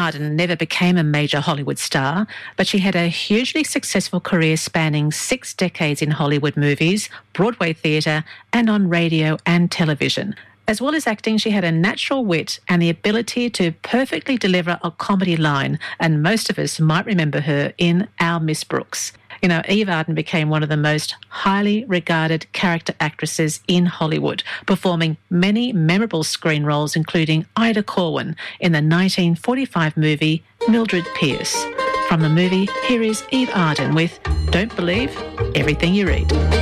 Arden never became a major Hollywood star, but she had a hugely successful career spanning 6 decades in Hollywood movies, Broadway theatre, and on radio and television. As well as acting, she had a natural wit and the ability to perfectly deliver a comedy line, and most of us might remember her in Our Miss Brooks. You know, Eve Arden became one of the most highly regarded character actresses in Hollywood, performing many memorable screen roles, including Ida Corwin in the 1945 movie Mildred Pierce. From the movie, here is Eve Arden with Don't Believe Everything You Read.